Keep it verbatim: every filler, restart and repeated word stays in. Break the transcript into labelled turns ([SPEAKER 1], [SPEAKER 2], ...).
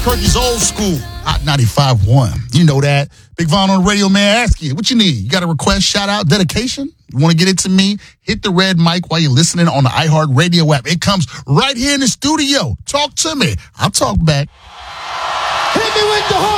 [SPEAKER 1] Albuquerque's old school. Hot ninety-five point one. You know that. Big Von on the radio, man. Ask you, what you need? You got a request, shout out, dedication? You want to get it to me? Hit the red mic while you're listening on the iHeartRadio app. It comes right here in the studio. Talk to me. I'll talk back.
[SPEAKER 2] Hit me with the horn.